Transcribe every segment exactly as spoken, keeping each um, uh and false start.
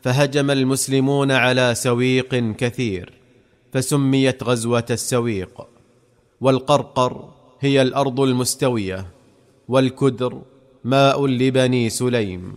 فهجم المسلمون على سويق كثير فسميت غزوة السويق. والقرقر هي الأرض المستوية، والكدر ماء لبني سليم.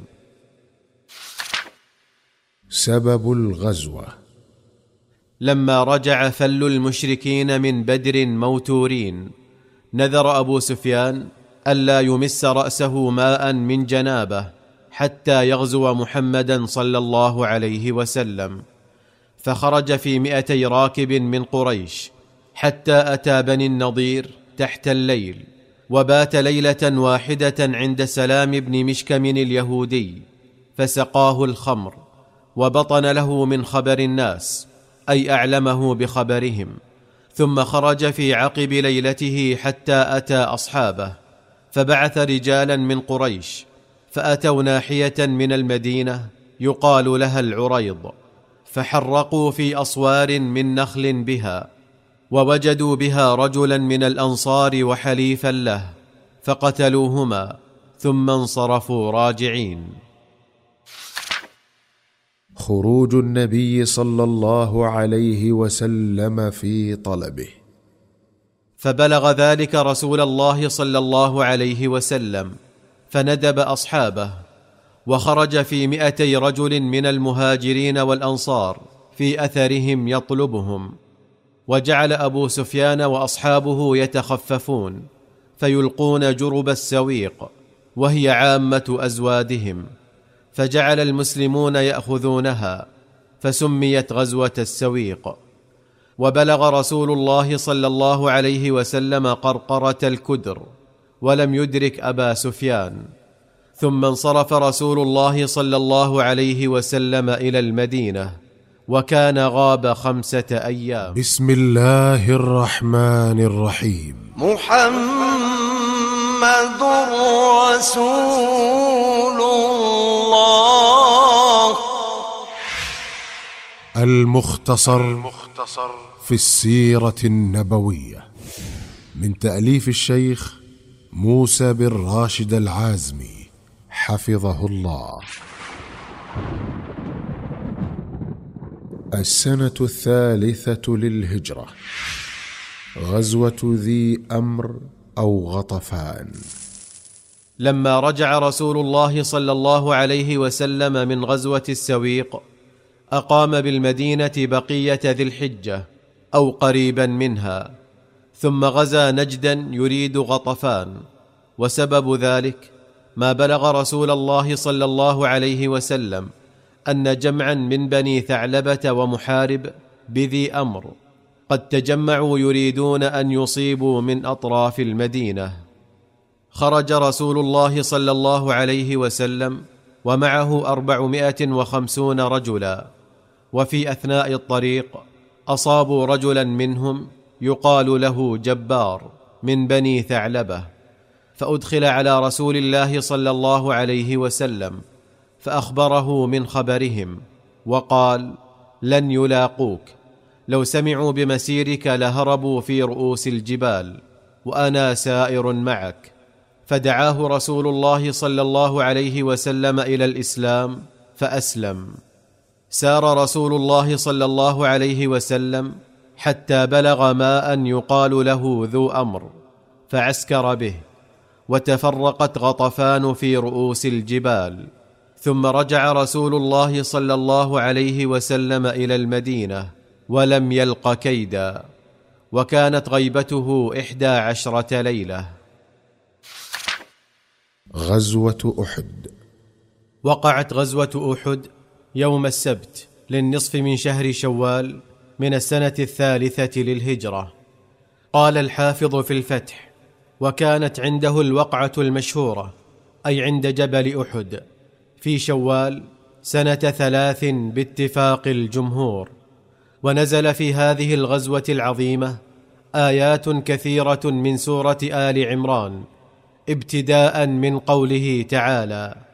سبب الغزوة: لما رجع فل المشركين من بدر موتورين، نذر أبو سفيان ألا يمس رأسه ماء من جنابه حتى يغزو محمدا صلى الله عليه وسلم، فخرج في مئتي راكب من قريش حتى أتى بني النضير تحت الليل، وبات ليلة واحدة عند سلام بن مشكم اليهودي، فسقاه الخمر وبطن له من خبر الناس، أي أعلمه بخبرهم، ثم خرج في عقب ليلته حتى أتى أصحابه، فبعث رجالا من قريش فأتوا ناحية من المدينة يقال لها العريض، فحرقوا في أصوار من نخل بها، ووجدوا بها رجلا من الأنصار وحليفا له، فقتلوهما ثم انصرفوا راجعين. خروج النبي صلى الله عليه وسلم في طلبه. فبلغ ذلك رسول الله صلى الله عليه وسلم، فندب أصحابه، وخرج في مئتي رجل من المهاجرين والأنصار في أثرهم يطلبهم، وجعل أبو سفيان وأصحابه يتخففون فيلقون جرب السويق، وهي عامة أزوادهم، فجعل المسلمون يأخذونها، فسميت غزوة السويق. وبلغ رسول الله صلى الله عليه وسلم قرقرة الكدر ولم يدرك أبا سفيان، ثم انصرف رسول الله صلى الله عليه وسلم إلى المدينة، وكان غاب خمسة أيام. بسم الله الرحمن الرحيم. محمد رسول الله. المختصر في السيرة النبوية، من تأليف الشيخ موسى بن راشد العازمي حفظه الله. السنة الثالثة للهجرة، غزوة ذي أمر أو غطفان. لما رجع رسول الله صلى الله عليه وسلم من غزوة السويق، أقام بالمدينة بقية ذي الحجة أو قريبا منها، ثم غزا نجدا يريد غطفان. وسبب ذلك ما بلغ رسول الله صلى الله عليه وسلم أن جمعا من بني ثعلبة ومحارب بذي أمر قد تجمعوا يريدون أن يصيبوا من أطراف المدينة. خرج رسول الله صلى الله عليه وسلم ومعه أربعمائة وخمسون رجلا، وفي أثناء الطريق أصابوا رجلا منهم يقال له جبار من بني ثعلبة، فأدخل على رسول الله صلى الله عليه وسلم فأخبره من خبرهم، وقال: لن يلاقوك، لو سمعوا بمسيرك لهربوا في رؤوس الجبال، وأنا سائر معك. فدعاه رسول الله صلى الله عليه وسلم إلى الإسلام فأسلم. سار رسول الله صلى الله عليه وسلم حتى بلغ ماء يقال له ذو أمر، فعسكر به، وتفرقت غطفان في رؤوس الجبال. ثم رجع رسول الله صلى الله عليه وسلم إلى المدينة ولم يلق كيدا، وكانت غيبته إحدى عشرة ليلة. غزوة أحد. وقعت غزوة أحد يوم السبت للنصف من شهر شوال من السنة الثالثة للهجرة. قال الحافظ في الفتح: وكانت عنده الوقعة المشهورة، أي عند جبل أحد، في شوال سنة ثلاث باتفاق الجمهور. ونزل في هذه الغزوة العظيمة آيات كثيرة من سورة آل عمران، ابتداء من قوله تعالى: